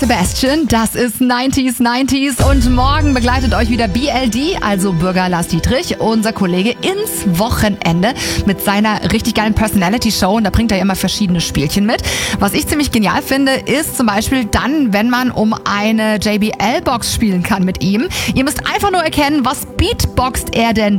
Sebastian, das ist 90s und morgen begleitet euch wieder BLD, also Bürger Lars Dietrich, unser Kollege, ins Wochenende mit seiner richtig geilen Personality-Show und da bringt er immer verschiedene Spielchen mit. Was ich ziemlich genial finde, ist zum Beispiel dann, wenn man um eine JBL-Box spielen kann mit ihm. Ihr müsst einfach nur erkennen, was beatboxt er denn